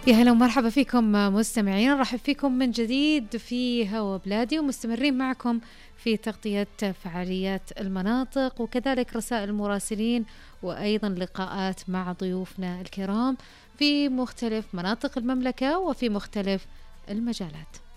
يا هلا ومرحبا فيكم مستمعين، نرحب فيكم من جديد في هوا بلادي، ومستمرين معكم في تغطية فعاليات المناطق وكذلك رسائل المراسلين وأيضا لقاءات مع ضيوفنا الكرام في مختلف مناطق المملكة وفي مختلف المجالات.